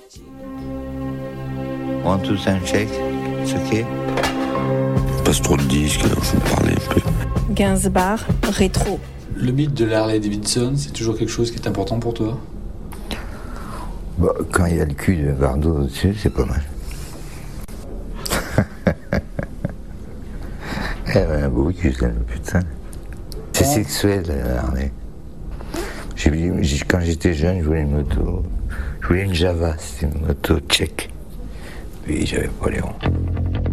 Want to sound check? It's okay. Passe trop de disques, alors je vais me parler un peu. Gainsbourg, rétro. Le mythe de la Harley-Davidson, c'est toujours quelque chose qui est important pour toi? Bah, quand il y a le cul de Bardot au-dessus, c'est pas mal. Elle avait un beau cul, celle, putain. C'est sexuel, la Harley. Quand j'étais jeune, je voulais une moto. Je voulais une Java, c'était une moto tchèque. Puis j'avais pas les ronds.